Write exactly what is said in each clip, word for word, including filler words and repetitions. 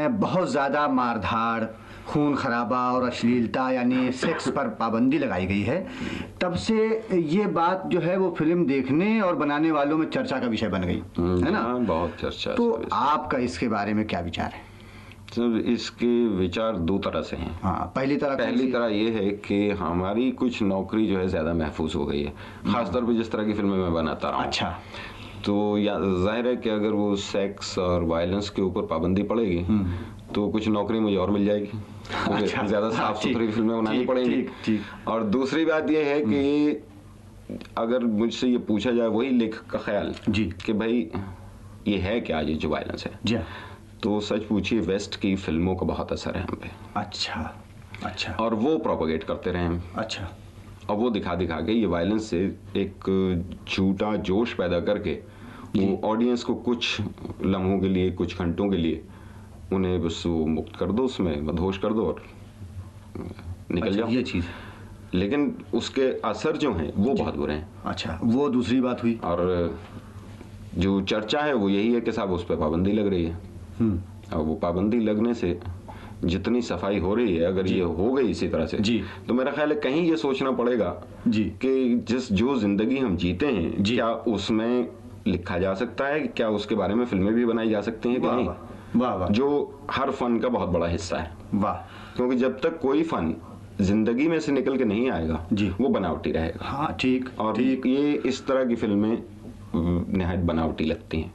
बहुत ज़्यादा मारधाड़, खून खराबा और अश्लीलता यानी सेक्स पर पाबंदी लगाई गई है, तब से ये बात जो है वो फिल्म देखने और बनाने वालों में चर्चा का विषय बन गई है ना। बहुत चर्चा। तो आपका इसके बारे में क्या विचार है? सर इसके विचार दो तरह से हैं। हाँ, पहली तरह पहली तरह ये है कि हमारी कुछ नौकरी जो है ज्यादा महफूज हो गई है, खासतौर पे जिस तरह की फिल्में मैं बनाता रहा हूँ। अच्छा। तो या जाहिर है कि अगर वो सेक्स और वायलेंस के ऊपर पाबंदी पड़ेगी तो कुछ नौकरी मुझे और मिल जाएगी। अच्छा, ज्यादा साफ सुथरी फिल्में बनानी पड़ेंगी। और दूसरी बात ये है कि अगर मुझसे ये पूछा जाए वही लेखक का ख्याल जी कि भाई ये है क्या ये जो वायलेंस है जी, तो सच पूछिए वेस्ट की फिल्मों का बहुत असर है हम पे। अच्छा अच्छा। और वो प्रोपोगेट करते रहे हम। अच्छा। और वो दिखा दिखा के ये वायलेंस से एक झूठा जोश पैदा करके वो ऑडियंस को कुछ लम्हों के लिए, कुछ घंटों के लिए उन्हें बस वो मुक्त कर दो, उसमें मदहोश कर दो और निकल अच्छा, जाओ। ये चीज़, लेकिन उसके असर जो हैं वो बहुत बुरे हैं। अच्छा, वो दूसरी बात हुई। और जो चर्चा है वो यही है कि साहब उस पर पाबंदी लग रही है। और वो पाबंदी लगने से जितनी सफाई हो रही है, अगर ये हो गई इसी तरह से जी, तो मेरा ख्याल है कहीं ये सोचना पड़ेगा जी कि जिस जो जिंदगी हम जीते हैं क्या उसमें लिखा जा सकता है, क्या उसके बारे में फिल्में भी बनाई जा सकती हैं कि नहीं। वाह वाह, जो हर फन का बहुत बड़ा हिस्सा है। वाह। क्योंकि जब तक कोई फन जिंदगी में से निकल के नहीं आएगा जी, वो बनावटी रहेगा। हाँ ठीक। और ठीक। ये इस तरह की फिल्में निहायत बनावटी लगती हैं।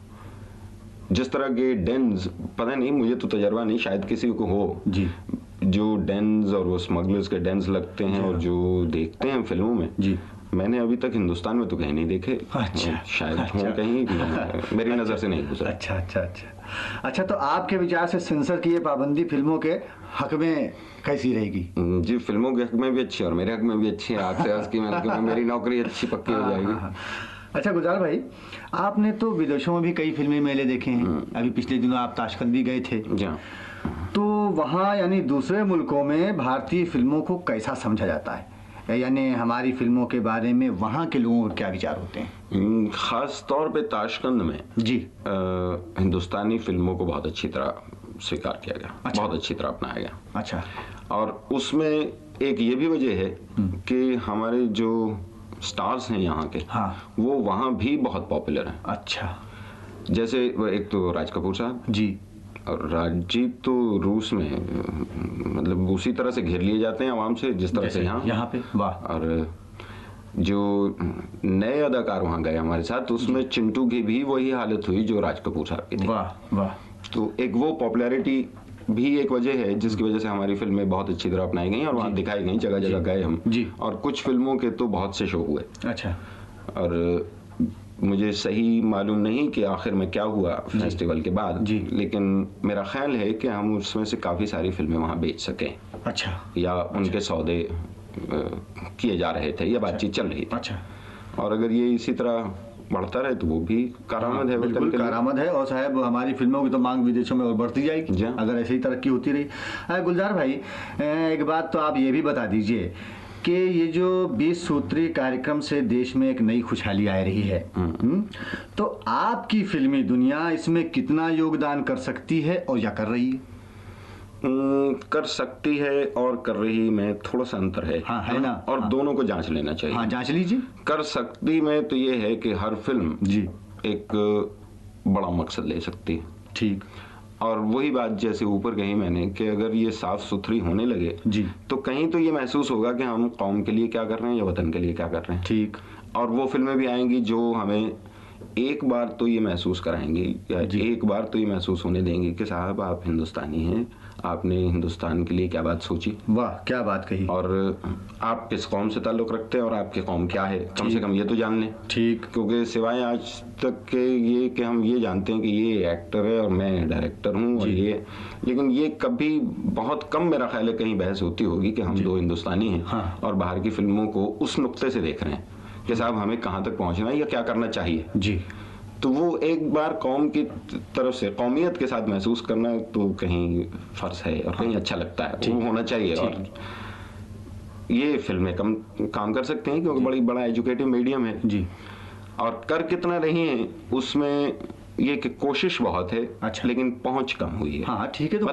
जिस तरह के डेन्स, पता नहीं मुझे तो तजर्बा नहीं, शायद किसी को हो जी, जो डेन्स और वो स्मगलर्स के डेन्स लगते हैं और जो देखते हैं फिल्मों में जी, मैंने अभी तक हिंदुस्तान में तो कहीं नहीं देखे। अच्छा, शायद अच्छा, हो कहीं मेरी अच्छा, नजर से नहीं गुजरा। अच्छा अच्छा अच्छा अच्छा। तो आपके विचार से सेंसर की ये पाबंदी फिल्मों के हक में कैसी रहेगी? जी, फिल्मों के हक में भी अच्छी और मेरे हक में भी अच्छी है। आज से आज की मैं मेरी नौकरी अच्छी पक्की हो जाएगी। अच्छा गुलजार भाई, आपने तो विदेशों में भी कई फिल्मी मेले देखे हैं। अभी पिछले दिनों आप ताशकंद भी गए थे। तो वहाँ यानी दूसरे मुल्कों में भारतीय फिल्मों को कैसा समझा जाता है, यानी हमारी फिल्मों के बारे में वहाँ के लोगों के क्या विचार होते हैं? खास तौर पे ताशकंद में जी आ, हिंदुस्तानी फिल्मों को बहुत अच्छी तरह स्वीकार किया गया। अच्छा। बहुत अच्छी तरह अपनाया गया। अच्छा। और उसमें एक ये भी वजह है कि हमारे जो स्टार्स हैं यहाँ के, हाँ, वो वहाँ भी बहुत पॉपुलर हैं। अच्छा। जैसे एक तो राज कपूर साहब जी, और राजजीव तो रूस में मतलब उसी तरह से घेर लिए जाते हैं आवाम से जिस तरह से यहाँ यहाँ पे। वाह। और जो नए अदाकार वहाँ गए हमारे साथ, तो उसमें चिंटू की भी वही हालत हुई जो राज कपूर साहब की थी। वाह वाह। तो एक वो पॉपुलैरिटी भी एक वजह है जिसकी वजह से हमारी फिल्में बहुत अच्छी तरह अपनाई गई और वहाँ दिखाई गई, जगह जगह गए हम जी। और कुछ फिल्मों के तो बहुत से शो हुए। अच्छा। और मुझे सही मालूम नहीं कि आखिर में क्या हुआ फेस्टिवल के बाद जी, लेकिन मेरा ख्याल है कि हम उसमें से काफ़ी सारी फिल्में वहाँ बेच सकें। अच्छा। या उनके सौदे किए जा रहे थे या बातचीत चल रही थी। अच्छा। और अगर ये इसी तरह बढ़ता रहे तो वो भी कारामद है। बिल्कुल कारामद है। और साहब हमारी फिल्मों की तो मांग विदेशों में और बढ़ती जाएगी अगर ऐसी ही तरक्की होती रही। गुलजार भाई, एक बात तो आप ये भी बता दीजिए कि ये जो बीस सूत्री कार्यक्रम से देश में एक नई खुशहाली आ रही है, तो आपकी फिल्मी दुनिया इसमें कितना योगदान कर सकती है और या कर रही है? कर सकती है और कर रही में थोड़ा सा अंतर है। हाँ, है ना। और हाँ, दोनों को जांच लेना चाहिए। हाँ, जांच लीजिए। कर सकती में तो ये है कि हर फिल्म जी एक बड़ा मकसद ले सकती है। ठीक। और वही बात जैसे ऊपर कही मैंने कि अगर ये साफ सुथरी होने लगे जी, तो कहीं तो ये महसूस होगा कि हम कौम के लिए क्या कर रहे हैं या वतन के लिए क्या कर रहे हैं। ठीक। और वो फिल्में भी आएंगी जो हमें एक बार तो ये महसूस कराएंगी या एक बार तो ये महसूस होने देंगे कि साहब आप हिंदुस्तानी हैं, आपने हिंदुस्तान के लिए क्या बात सोची। वाह, क्या बात कही। और आप किस कौम से ताल्लुक रखते हैं और आपकी कौम क्या है, कम से कम ये तो जान लें। ठीक। क्योंकि सिवाय आज तक के ये कि हम ये जानते हैं कि ये एक्टर है और मैं डायरेक्टर हूँ और ये, लेकिन ये कभी बहुत कम मेरा ख्याल है कहीं बहस होती होगी कि हम दो हिंदुस्तानी हैं हाँ, और बाहर की फिल्मों को उस नुक्ते से देख रहे हैं कि साहब हमें कहाँ तक पहुँचना है या क्या करना चाहिए जी। तो वो एक बार कौम की तरफ से कौमियत के साथ महसूस करना तो कहीं फर्ज है और कहीं अच्छा लगता है, वो होना चाहिए। और ये फिल्में कम काम कर सकते हैं क्योंकि बड़ी बड़ा एजुकेटिव मीडियम है जी। और कर कितना रही है उसमें ये कि कोशिश बहुत है। अच्छा। लेकिन पहुंच कम हुई है। हाँ ठीक है। तो